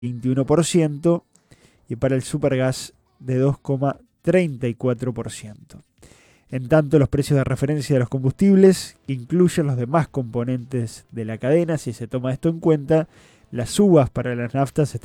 21% y para el supergas de 2,34%. En tanto, los precios de referencia de los combustibles, que incluyen los demás componentes de la cadena, si se toma esto en cuenta, las uvas para las naftas